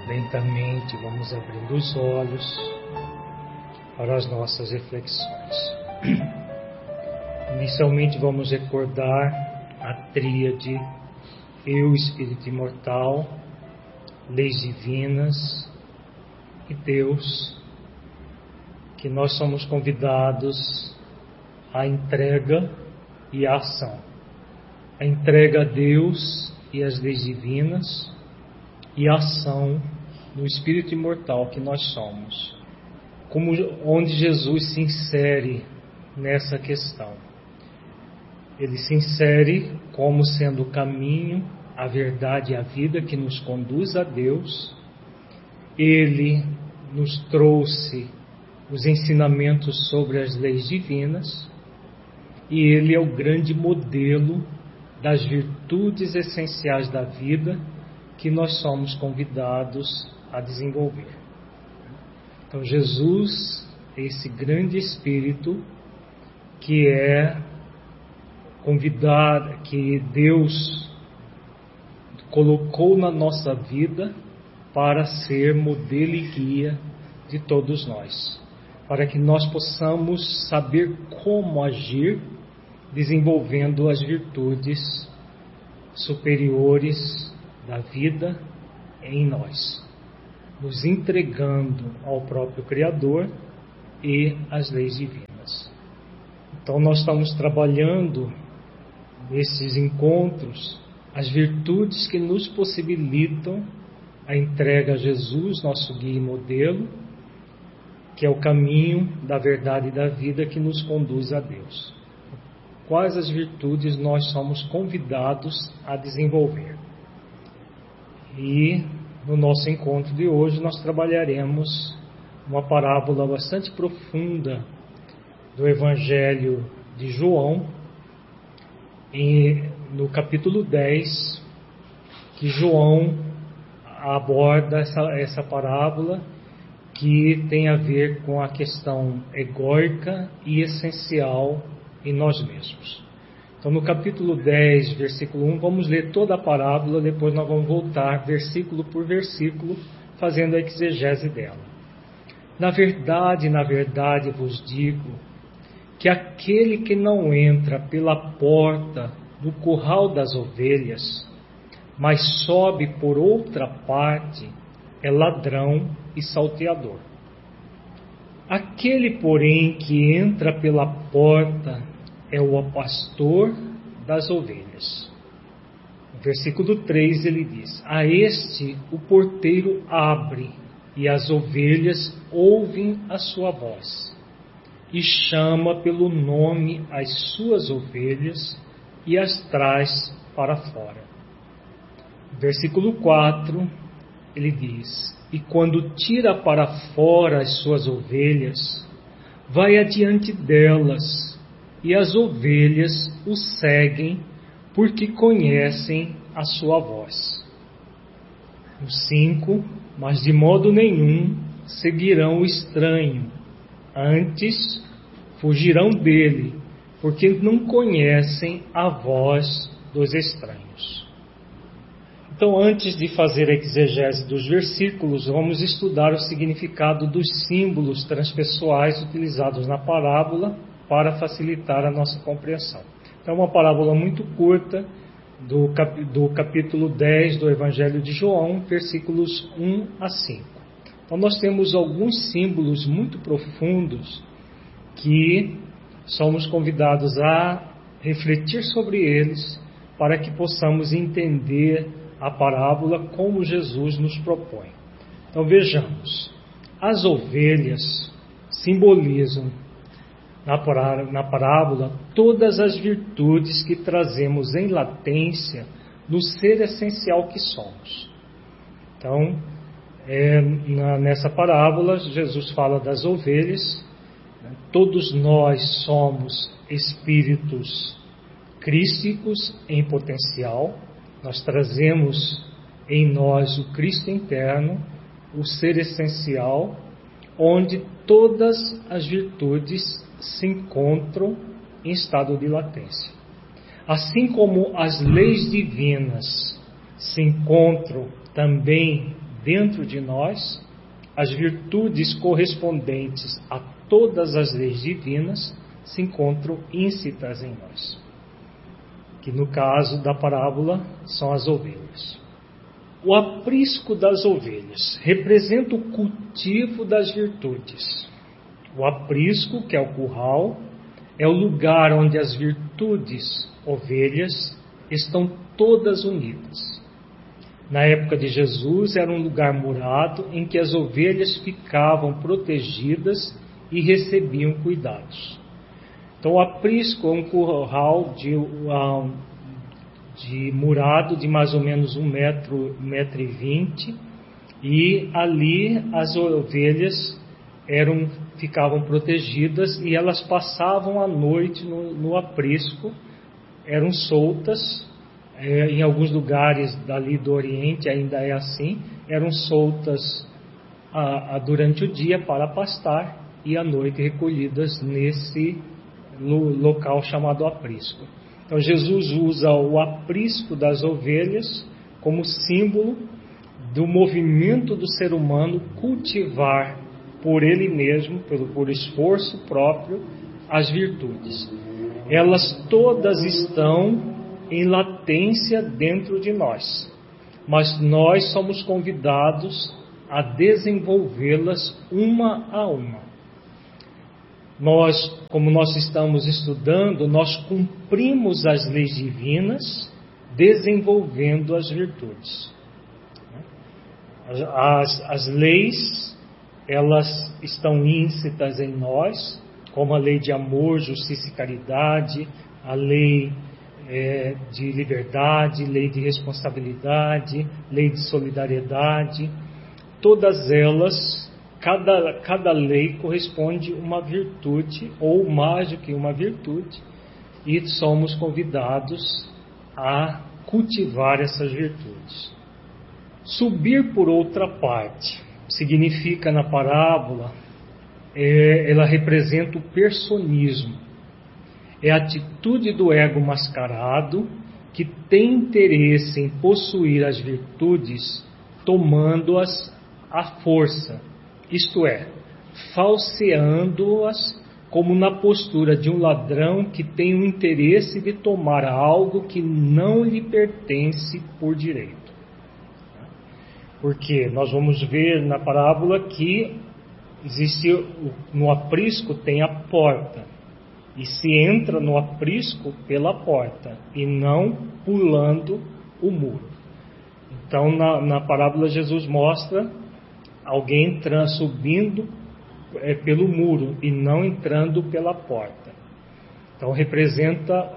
Lentamente vamos abrindo os olhos para as nossas reflexões. Inicialmente vamos recordar a tríade Eu, Espírito Imortal, Leis Divinas e Deus, que nós somos convidados à entrega e à ação. A entrega a Deus e às leis divinas e a ação no Espírito Imortal que nós somos. Onde Jesus se insere nessa questão. Ele se insere como sendo o caminho, a verdade e a vida que nos conduz a Deus. Ele nos trouxe os ensinamentos sobre as leis divinas e ele é o grande modelo das virtudes essenciais da vida que nós somos convidados a desenvolver. Então Jesus é esse grande Espírito que é convidado, que Deus colocou na nossa vida para ser modelo e guia de todos nós, para que nós possamos saber como agir, desenvolvendo as virtudes superiores da vida em nós, nos entregando ao próprio Criador e às leis divinas. Então nós estamos trabalhando nesses encontros as virtudes que nos possibilitam a entrega a Jesus, nosso guia e modelo, que é o caminho da verdade e da vida que nos conduz a Deus. Quais as virtudes nós somos convidados a desenvolver? E no nosso encontro de hoje nós trabalharemos uma parábola bastante profunda do Evangelho de João, no capítulo 10, que João aborda essa parábola que tem a ver com a questão egóica e essencial em nós mesmos. Então, no capítulo 10, versículo 1, vamos ler toda a parábola, depois nós vamos voltar versículo por versículo, fazendo a exegese dela. Na verdade vos digo, que aquele que não entra pela porta do curral das ovelhas, mas sobe por outra parte, é ladrão e salteador. Aquele, porém, que entra pela porta é o pastor das ovelhas. No versículo 3 ele diz: a este o porteiro abre, e as ovelhas ouvem a sua voz, e chama pelo nome as suas ovelhas e as traz para fora. Versículo 4, ele diz: e quando tira para fora as suas ovelhas, vai adiante delas, e as ovelhas o seguem, porque conhecem a sua voz. No 5, mas de modo nenhum seguirão o estranho, antes fugirão dele, porque não conhecem a voz dos estranhos. Então, antes de fazer a exegese dos versículos, vamos estudar o significado dos símbolos transpessoais utilizados na parábola para facilitar a nossa compreensão. Então, é uma parábola muito curta do capítulo 10 do Evangelho de João, versículos 1 a 5. Então, nós temos alguns símbolos muito profundos que somos convidados a refletir sobre eles para que possamos entender a parábola como Jesus nos propõe. Então vejamos, as ovelhas simbolizam na parábola todas as virtudes que trazemos em latência no ser essencial que somos. Então, nessa parábola, Jesus fala das ovelhas. Todos nós somos espíritos crísticos em potencial. Nós trazemos em nós o Cristo interno, o ser essencial, onde todas as virtudes se encontram em estado de latência. Assim como as leis divinas se encontram também dentro de nós, as virtudes correspondentes a todas as leis divinas se encontram íncitas em nós, que no caso da parábola são as ovelhas. O aprisco das ovelhas representa o cultivo das virtudes. O aprisco, que é o curral, é o lugar onde as virtudes, ovelhas, estão todas unidas. Na época de Jesus era um lugar murado em que as ovelhas ficavam protegidas e recebiam cuidados. Então o aprisco é um curral de murado de mais ou menos 1,20 m, e ali as ovelhas ficavam protegidas e elas passavam a noite no aprisco, eram soltas. Em alguns lugares dali do Oriente ainda é assim, eram soltas durante o dia para pastar e à noite recolhidas nesse local chamado aprisco. Então Jesus usa o aprisco das ovelhas como símbolo do movimento do ser humano cultivar por ele mesmo, por esforço próprio, as virtudes. Elas todas estão em latência dentro de nós, mas nós somos convidados a desenvolvê-las uma a uma. Como nós estamos estudando, nós cumprimos as leis divinas desenvolvendo as virtudes. As leis, elas estão íncitas em nós, como a lei de amor, justiça e caridade, a lei de liberdade, lei de responsabilidade, lei de solidariedade. Todas elas, cada lei corresponde a uma virtude, ou mais do que uma virtude, e somos convidados a cultivar essas virtudes. Subir por outra parte significa, na parábola, ela representa o personismo. É a atitude do ego mascarado que tem interesse em possuir as virtudes, tomando-as à força, isto é, falseando-as, como na postura de um ladrão que tem o interesse de tomar algo que não lhe pertence por direito. Porque nós vamos ver na parábola que no aprisco tem a porta, e se entra no aprisco pela porta e não pulando o muro. Então na parábola Jesus mostra alguém subindo pelo muro e não entrando pela porta. Então representa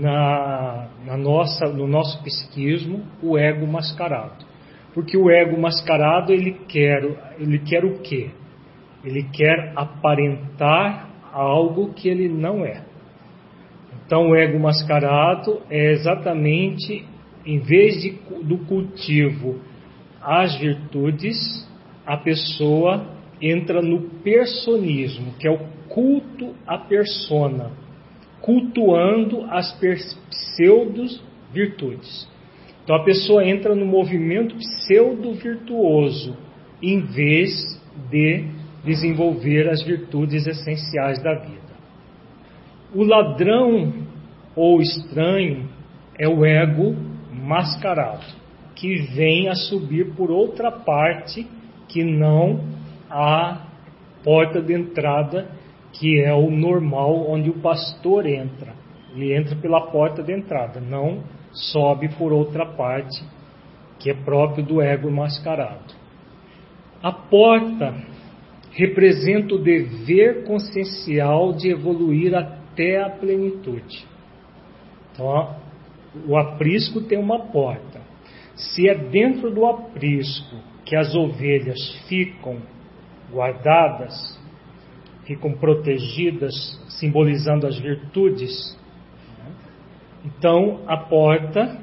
no nosso psiquismo o ego mascarado. Porque o ego mascarado ele quer o quê? Ele quer aparentar algo que ele não é. Então o ego mascarado é exatamente, em vez do cultivo às virtudes, a pessoa entra no personismo, que é o culto à persona, cultuando as pseudos virtudes. Então a pessoa entra no movimento pseudo-virtuoso, em vez de desenvolver as virtudes essenciais da vida. O ladrão ou estranho é o ego mascarado, que vem a subir por outra parte que não a porta de entrada, que é o normal, onde o pastor entra. Ele entra pela porta de entrada, não sobe por outra parte, que é próprio do ego mascarado. A porta representa o dever consciencial de evoluir até a plenitude. Então, o aprisco tem uma porta. Se é dentro do aprisco que as ovelhas ficam guardadas, ficam protegidas, simbolizando as virtudes, então a porta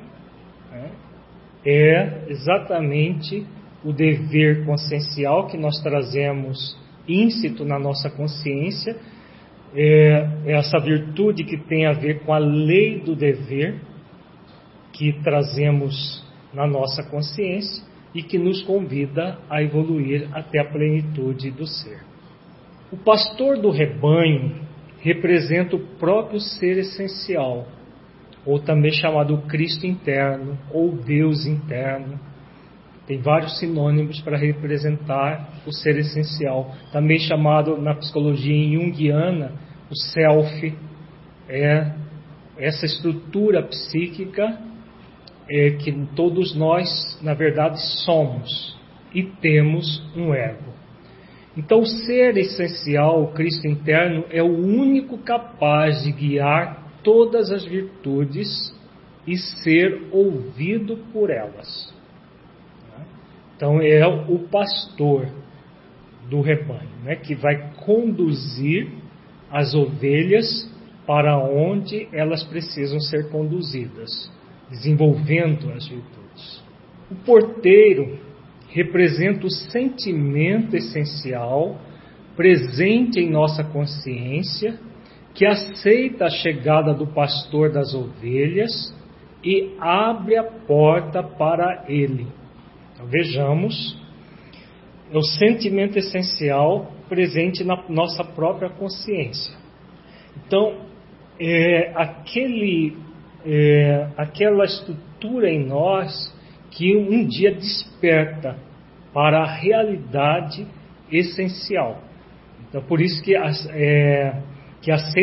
é exatamente o dever consciencial que nós trazemos íncito na nossa consciência, essa virtude que tem a ver com a lei do dever que trazemos na nossa consciência, e que nos convida a evoluir até a plenitude do ser. O pastor do rebanho representa o próprio ser essencial, ou também chamado Cristo interno, ou Deus interno. Tem vários sinônimos para representar o ser essencial, também chamado na psicologia junguiana o self, essa estrutura psíquica que todos nós, na verdade, somos e temos um ego. Então, o ser essencial, o Cristo interno, é o único capaz de guiar todas as virtudes e ser ouvido por elas. Então, é o pastor do rebanho, que vai conduzir as ovelhas para onde elas precisam ser conduzidas, desenvolvendo as virtudes. O porteiro representa o sentimento essencial presente em nossa consciência, que aceita a chegada do pastor das ovelhas e abre a porta para ele. Então, vejamos, é o sentimento essencial presente na nossa própria consciência. Então, aquela estrutura em nós que um dia desperta para a realidade essencial. Então, por isso que a